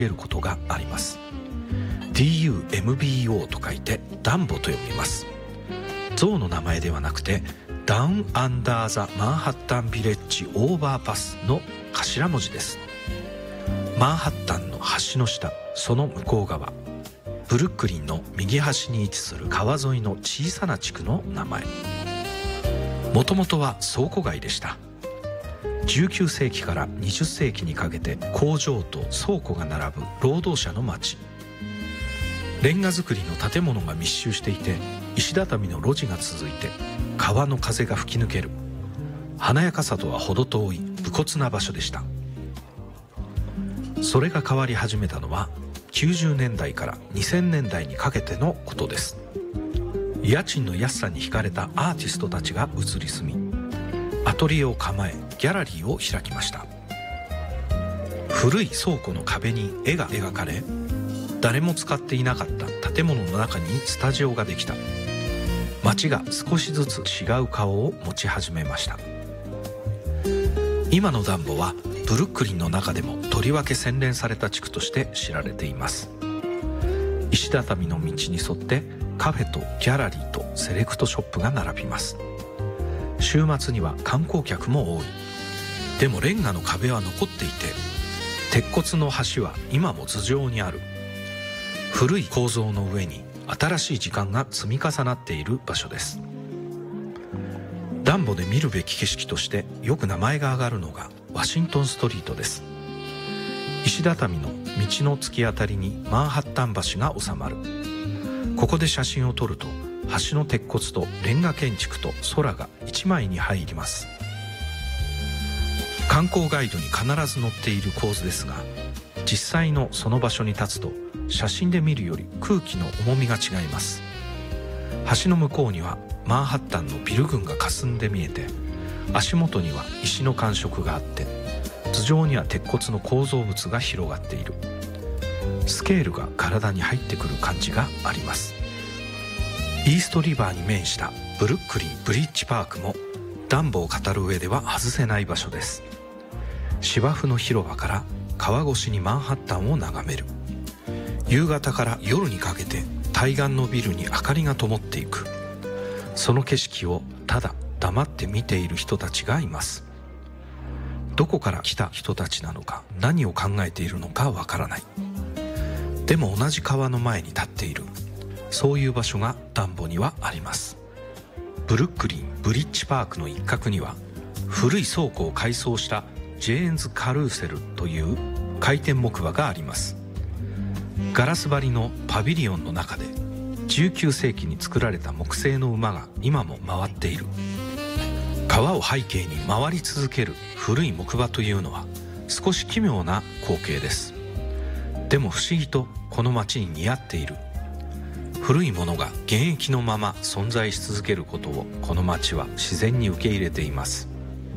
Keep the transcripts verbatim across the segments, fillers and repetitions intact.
げることがあります。 ディーユーエムビーオー と書いてダンボと読みます。像の名前ではなくてダウンアンダーザマンハッタンビレッジオーバーパスの頭文字です。マンハッタンの橋の下、その向こう側、ブルックリンの右端に位置する川沿いの小さな地区の名前。もともとは倉庫街でした。じゅうきゅうせいきからにじゅっせいきにかけて工場と倉庫が並ぶ労働者の町。レンガ造りの建物が密集していて、石畳の路地が続いて川の風が吹き抜ける、華やかさとは程遠い武骨な場所でした。それが変わり始めたのはきゅうじゅうねんだいからにせんねんだいにかけてのことです。家賃の安さに惹かれたアーティストたちが移り住み、アトリエを構えギャラリーを開きました。古い倉庫の壁に絵が描かれ、誰も使っていなかった建物の中にスタジオができた。街が少しずつ違う顔を持ち始めました。今のダンボはブルックリンの中でもとりわけ洗練された地区として知られています。石畳の道に沿ってカフェとギャラリーとセレクトショップが並びます。週末には観光客も多い。でもレンガの壁は残っていて、鉄骨の橋は今も頭上にある。古い構造の上に新しい時間が積み重なっている場所です。ダンボで見るべき景色としてよく名前が挙がるのがワシントンストリートです。石畳の道の突き当たりにマンハッタン橋が収まる。ここで写真を撮ると、橋の鉄骨とレンガ建築と空が一枚に入ります。観光ガイドに必ず載っている構図ですが、実際のその場所に立つと写真で見るより空気の重みが違います。橋の向こうにはマンハッタンのビル群が霞んで見えて、足元には石の感触があって、頭上には鉄骨の構造物が広がっている。スケールが体に入ってくる感じがあります。イーストリバーに面したブルックリンブリッジパークもダンボを語る上では外せない場所です。芝生の広場から川越しにマンハッタンを眺める。夕方から夜にかけて対岸のビルに明かりが灯っていく。その景色をただ黙って見ている人たちがいます。どこから来た人たちなのか、何を考えているのかわからない。でも同じ川の前に立っている、そういう場所がダンボにはあります。ブルックリンブリッジパークの一角には古い倉庫を改装したジェーンズ・カルーセルという回転木馬があります。ガラス張りのパビリオンの中でじゅうきゅうせいきに作られた木製の馬が今も回っている。川を背景に回り続ける古い木馬というのは少し奇妙な光景です。でも不思議とこの街に似合っている。古いものが現役のまま存在し続けることをこの街は自然に受け入れています。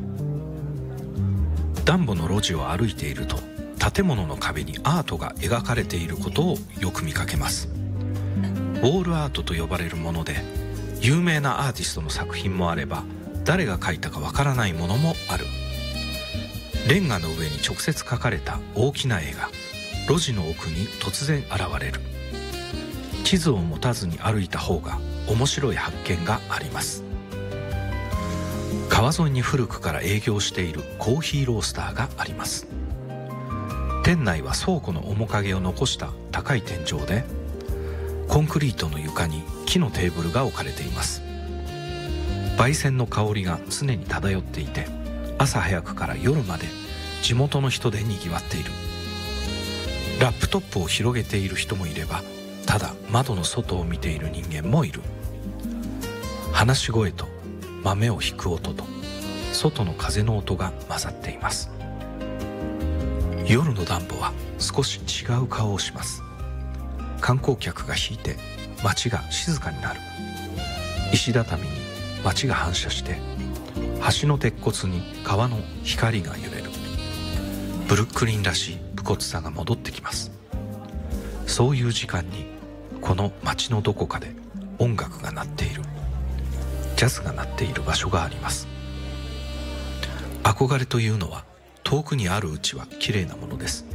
ダンボの路地を歩いていると、建物の壁にアートが描かれていることをよく見かけます。ウォールアートと呼ばれるもので、有名なアーティストの作品もあれば、誰が描いたかわからないものもある。レンガの上に直接描かれた大きな絵が路地の奥に突然現れる。地図を持たずに歩いた方が面白い発見があります。川沿いに古くから営業しているコーヒーロースターがあります。店内は倉庫の面影を残した高い天井で、コンクリートの床に木のテーブルが置かれています。焙煎の香りが常に漂っていて、朝早くから夜まで地元の人でにぎわっている。ラップトップを広げている人もいれば、ただ窓の外を見ている人間もいる。話し声と豆をひく音と外の風の音が混ざっています。夜のダンボは少し違う顔をします。観光客が引いて街が静かになる。石畳に街が反射して、橋の鉄骨に川の光が揺れる。ブルックリンらしい武骨さが戻ってきます。そういう時間にこの街のどこかで音楽が鳴っている、ジャズが鳴っている場所があります。憧れというのは遠くにあるうちは綺麗なものです。